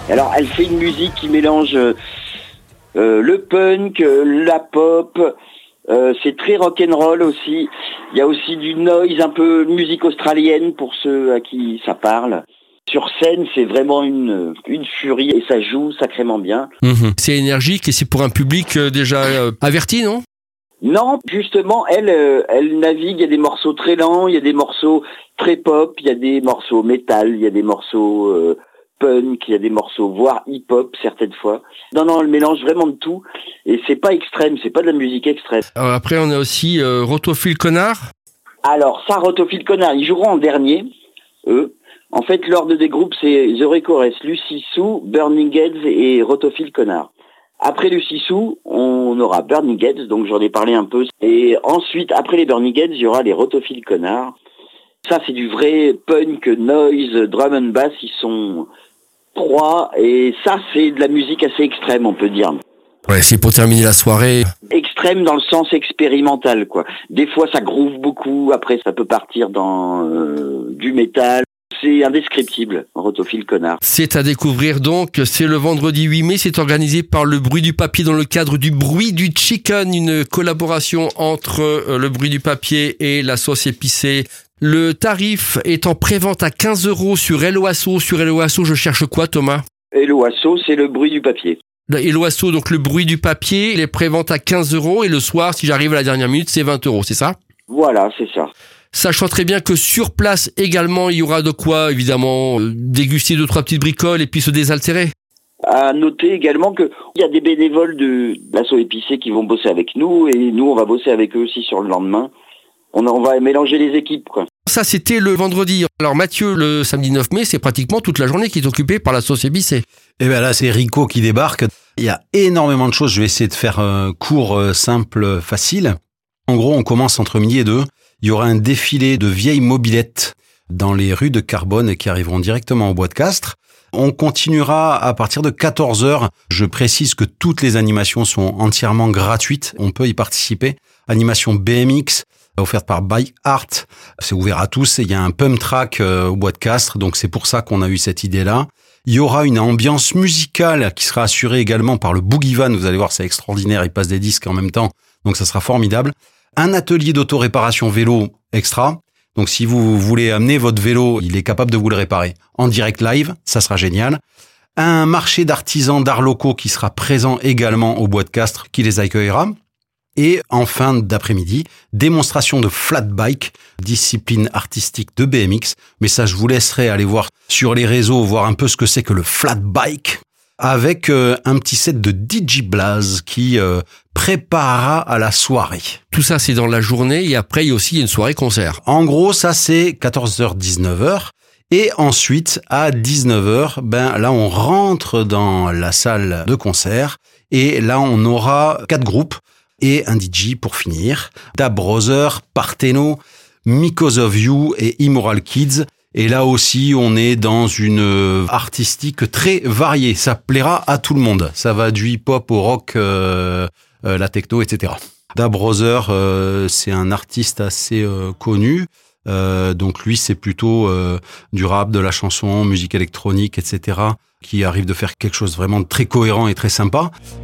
Alors, elle fait une musique qui mélange le punk, la pop, c'est très rock'n'roll aussi. Il y a aussi du noise, un peu musique australienne pour ceux à qui ça parle. Sur scène, c'est vraiment une furie et ça joue sacrément bien. C'est énergique et c'est pour un public déjà averti, non ? Non, justement, elle navigue, il y a des morceaux très lents, il y a des morceaux très pop, il y a des morceaux métal, il y a des morceaux punk, il y a des morceaux voire hip-hop certaines fois. Non, elle mélange vraiment de tout et c'est pas extrême, c'est pas de la musique extrême. Alors après, on a aussi Rotophile Connard. Alors ça, Rotophile Connard, ils joueront en dernier, eux. En fait, l'ordre des groupes, c'est The Records, Lucy Sue, Burning Heads et Rotophile Connard. Après Lucy Sue, on aura Burning Heads, donc j'en ai parlé un peu. Et ensuite, après les Burning Heads, il y aura les Rotophile Connard. Ça, c'est du vrai punk, noise, drum and bass. Ils sont 3. Et ça, c'est de la musique assez extrême, on peut dire. Ouais, c'est pour terminer la soirée. Extrême dans le sens expérimental, quoi. Des fois, ça groove beaucoup. Après, ça peut partir dans du métal. C'est indescriptible, Rotophile Connard. C'est à découvrir donc, c'est le vendredi 8 mai, c'est organisé par le Bruit du Papier dans le cadre du Bruit du Chicken, une collaboration entre le Bruit du Papier et la sauce épicée. Le tarif est en prévente à 15 € sur Helloasso. Sur Helloasso, je cherche quoi, Thomas ? Helloasso, c'est le Bruit du Papier. Helloasso, donc le Bruit du Papier, les préventes à 15 € et le soir, si j'arrive à la dernière minute, c'est 20 €, c'est ça ? Voilà, c'est ça. Sachant très bien que sur place également, il y aura de quoi, évidemment, déguster 2-3 petites bricoles et puis se désaltérer. À noter également qu'il y a des bénévoles de l'assaut épicé qui vont bosser avec nous et nous, on va bosser avec eux aussi sur le lendemain. On va mélanger les équipes, quoi. Ça, c'était le vendredi. Alors Mathieu, le samedi 9 mai, c'est pratiquement toute la journée qui est occupée par la sauce épicée. Et bien là, c'est Rico qui débarque. Il y a énormément de choses. Je vais essayer de faire court, simple, facile. En gros, on commence entre midi et 2. Il y aura un défilé de vieilles mobylettes dans les rues de Carbone qui arriveront directement au Bois de Castres. On continuera à partir de 14h. Je précise que toutes les animations sont entièrement gratuites. On peut y participer. Animation BMX, offerte par Bike Art. C'est ouvert à tous. Il y a un pump track au Bois de Castres. Donc c'est pour ça qu'on a eu cette idée-là. Il y aura une ambiance musicale qui sera assurée également par le Boogie Van. Vous allez voir, c'est extraordinaire. Il passe des disques en même temps. Donc ça sera formidable. Un atelier d'autoréparation vélo extra. Donc, si vous voulez amener votre vélo, il est capable de vous le réparer en direct live. Ça sera génial. Un marché d'artisans d'art locaux qui sera présent également au Bois de Castres, qui les accueillera. Et en fin d'après-midi, démonstration de flat bike, discipline artistique de BMX. Mais ça, je vous laisserai aller voir sur les réseaux, voir un peu ce que c'est que le flat bike. Avec un petit set de DJ Blaze qui préparera à la soirée. Tout ça, c'est dans la journée et après, il y a aussi une soirée concert. En gros, ça, c'est 14h-19h. Et ensuite, à 19h, là, on rentre dans la salle de concert. Et là, on aura 4 groupes et un DJ pour finir. Dab Brother, Parteno, Because of You et Immoral Kids. Et là aussi, on est dans une artistique très variée. Ça plaira à tout le monde. Ça va du hip-hop au rock, la techno, etc. Dab Brother, c'est un artiste assez connu. Donc lui, c'est plutôt du rap, de la chanson, musique électronique, etc. qui arrive de faire quelque chose vraiment de très cohérent et très sympa.